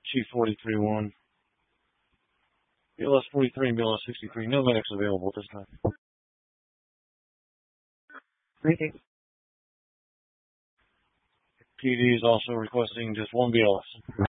Chief 43-1. BLS 43 and BLS 63. No medics available at this time. Greeting. PD is also requesting just one BLS.